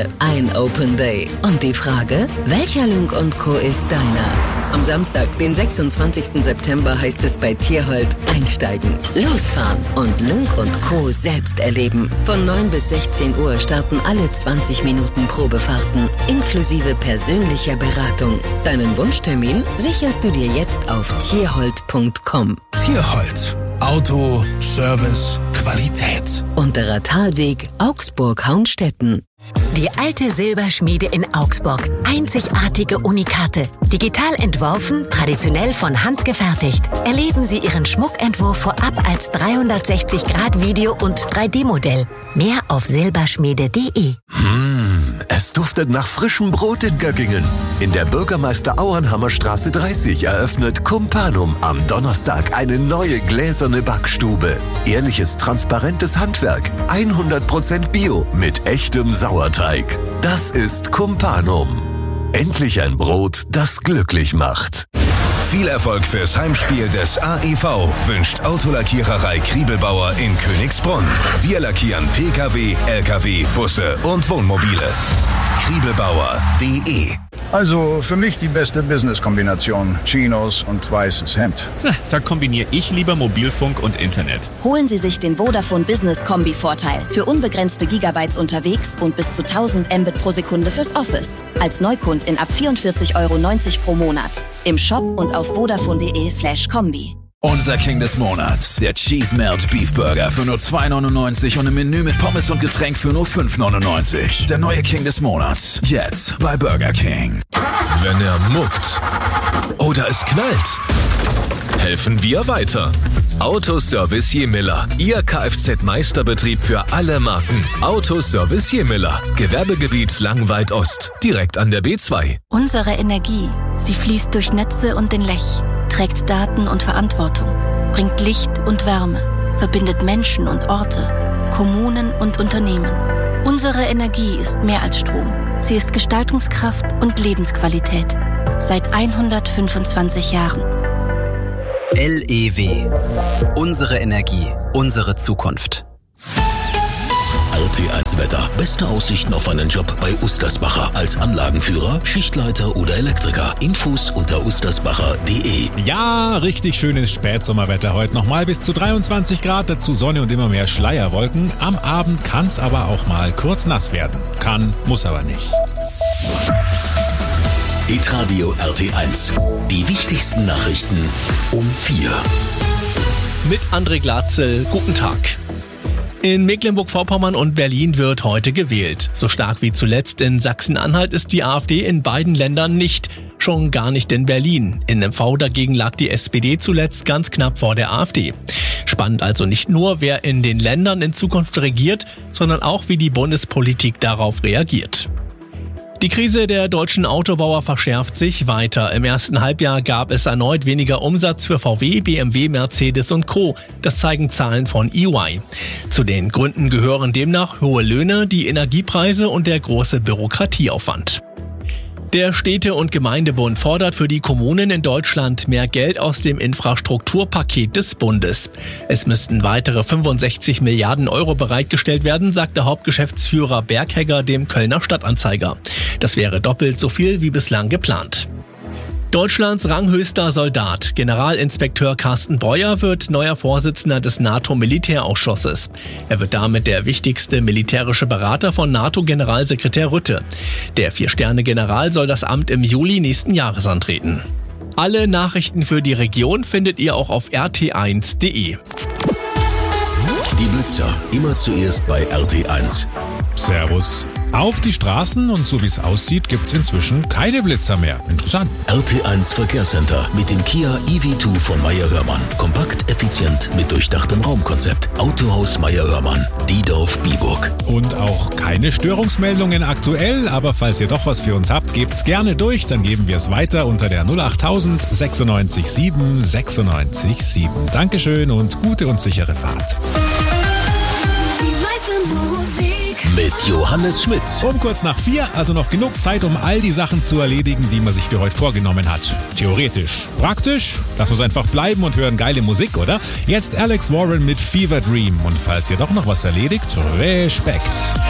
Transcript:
Tage, ein Open Day. Und die Frage, welcher Lynk & Co. ist deiner? Am Samstag, den 26. September, heißt es bei Tierhold einsteigen, losfahren und Lynk & Co. selbst erleben. Von 9 bis 16 Uhr starten alle 20 Minuten Probefahrten, inklusive persönlicher Beratung. Deinen Wunschtermin sicherst du dir jetzt auf tierhold.com. Tierhold. Auto, Service, Qualität. Unterer Talweg, Augsburg-Haunstetten. Die alte Silberschmiede in Augsburg. Einzigartige Unikate. Digital entworfen, traditionell von Hand gefertigt. Erleben Sie Ihren Schmuckentwurf vorab als 360-Grad-Video- und 3D-Modell. Mehr auf silberschmiede.de. Es duftet nach frischem Brot in Göggingen. In der Bürgermeister Auernhammer Straße 30 eröffnet Kumpanum am Donnerstag eine neue gläserne Backstube. Ehrliches, transparentes Handwerk, 100% Bio mit echtem Sauerteig. Das ist Kumpanum. Endlich ein Brot, das glücklich macht. Viel Erfolg fürs Heimspiel des AEV wünscht Autolackiererei Kriebelbauer in Königsbrunn. Wir lackieren Pkw, Lkw, Busse und Wohnmobile. Kriebelbauer.de. Also für mich die beste Business-Kombination. Chinos und weißes Hemd. Da kombiniere ich lieber Mobilfunk und Internet. Holen Sie sich den Vodafone Business Kombi-Vorteil. Für unbegrenzte Gigabytes unterwegs und bis zu 1000 Mbit pro Sekunde fürs Office. Als Neukundin ab 44,90 € pro Monat. Im Shop und auf vodafone.de/kombi. Unser King des Monats, der Cheese Melt Beef Burger für nur 2,99 € und ein Menü mit Pommes und Getränk für nur 5,99 €. Der neue King des Monats, jetzt bei Burger King. Wenn er muckt oder es knallt, helfen wir weiter. Autoservice Jemiller, Ihr Kfz-Meisterbetrieb für alle Marken. Autoservice Jemiller, Gewerbegebiet Langweid Ost, direkt an der B2. Unsere Energie, sie fließt durch Netze und den Lech, trägt Daten und Verantwortung, bringt Licht und Wärme, verbindet Menschen und Orte, Kommunen und Unternehmen. Unsere Energie ist mehr als Strom. Sie ist Gestaltungskraft und Lebensqualität. Seit 125 Jahren. LEW. Unsere Energie, unsere Zukunft. RT1 Wetter. Beste Aussichten auf einen Job bei Ustersbacher. Als Anlagenführer, Schichtleiter oder Elektriker. Infos unter ustersbacher.de. Ja, richtig schönes Spätsommerwetter heute. Nochmal bis zu 23 Grad, dazu Sonne und immer mehr Schleierwolken. Am Abend kann es aber auch mal kurz nass werden. Kann, muss aber nicht. Hitradio RT1. Die wichtigsten Nachrichten um 4. Mit André Glatzel, guten Tag. In Mecklenburg-Vorpommern und Berlin wird heute gewählt. So stark wie zuletzt in Sachsen-Anhalt ist die AfD in beiden Ländern nicht. Schon gar nicht in Berlin. In MV dagegen lag die SPD zuletzt ganz knapp vor der AfD. Spannend also nicht nur, wer in den Ländern in Zukunft regiert, sondern auch, wie die Bundespolitik darauf reagiert. Die Krise der deutschen Autobauer verschärft sich weiter. Im ersten Halbjahr gab es erneut weniger Umsatz für VW, BMW, Mercedes und Co. Das zeigen Zahlen von EY. Zu den Gründen gehören demnach hohe Löhne, die Energiepreise und der große Bürokratieaufwand. Der Städte- und Gemeindebund fordert für die Kommunen in Deutschland mehr Geld aus dem Infrastrukturpaket des Bundes. Es müssten weitere 65 Milliarden € bereitgestellt werden, sagte Hauptgeschäftsführer Berghegger dem Kölner Stadtanzeiger. Das wäre doppelt so viel wie bislang geplant. Deutschlands ranghöchster Soldat, Generalinspekteur Carsten Breuer, wird neuer Vorsitzender des NATO-Militärausschusses. Er wird damit der wichtigste militärische Berater von NATO-Generalsekretär Rutte. Der 4-Sterne-General soll das Amt im Juli nächsten Jahres antreten. Alle Nachrichten für die Region findet ihr auch auf rt1.de. Die Blitzer, immer zuerst bei RT1. Servus. Auf die Straßen und so wie es aussieht, gibt's inzwischen keine Blitzer mehr. Interessant. RT1 Verkehrscenter mit dem Kia EV2 von Meyer-Hörmann. Kompakt, effizient, mit durchdachtem Raumkonzept. Autohaus Meyer-Hörmann, Diedorf-Biburg. Und auch keine Störungsmeldungen aktuell, aber falls ihr doch was für uns habt, gebt's gerne durch, dann geben wir es weiter unter der 08000 96 7 96 7. Dankeschön und gute und sichere Fahrt. Mit Johannes Schmitz. Um kurz nach 4, also noch genug Zeit, um all die Sachen zu erledigen, die man sich für heute vorgenommen hat. Theoretisch. Praktisch? Lass uns einfach bleiben und hören geile Musik, oder? Jetzt Alex Warren mit Fever Dream. Und falls ihr doch noch was erledigt, Respekt.